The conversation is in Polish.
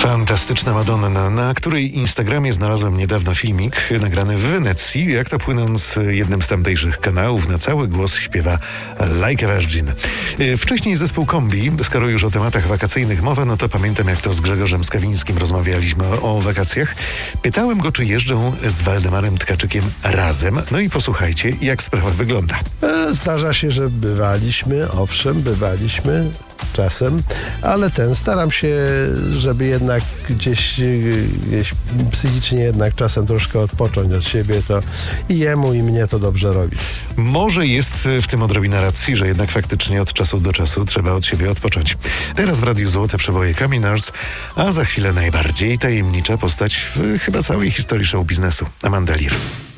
Fantastyczna Madonna, na której Instagramie znalazłem niedawno filmik nagrany w Wenecji, jak to płynąc jednym z tamtejszych kanałów na cały głos śpiewa Like a Virgin. Wcześniej zespół Kombi, skoro już o tematach wakacyjnych mowa, no to pamiętam, jak to z Grzegorzem Skawińskim rozmawialiśmy o wakacjach. Pytałem go, czy jeżdżą z Waldemarem Tkaczykiem razem. No i posłuchajcie, jak sprawa wygląda. Zdarza się, że bywaliśmy czasem, ale staram się, żeby jednak gdzieś psychicznie jednak czasem troszkę odpocząć od siebie, to i jemu, i mnie to dobrze robi. Może jest w tym odrobina racji, że jednak faktycznie od czasu do czasu trzeba od siebie odpocząć. Teraz w Radiu Złote przeboje Caminars, a za chwilę najbardziej tajemnicza postać w chyba całej historii show biznesu, Amanda Lear.